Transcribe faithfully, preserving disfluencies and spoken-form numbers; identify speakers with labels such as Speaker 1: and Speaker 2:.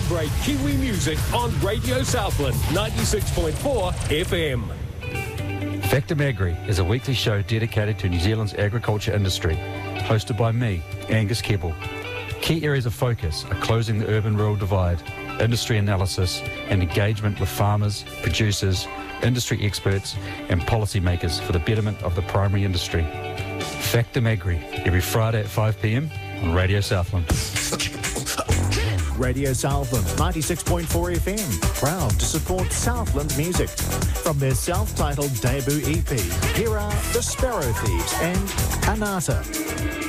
Speaker 1: Celebrate Kiwi music on Radio Southland ninety-six point four F M.
Speaker 2: Factum Agri is a weekly show dedicated to New Zealand's agriculture industry, hosted by me, Angus Keppel. Key areas of focus are closing the urban-rural divide, industry analysis and engagement with farmers, producers, industry experts and policymakers for the betterment of the primary industry. Factum Agri, every Friday at five p m on Radio Southland.
Speaker 3: Radio Southland ninety-six point four F M, proud to support Southland music. From their self-titled debut E P, here are The Sparrow Thieves and Anata.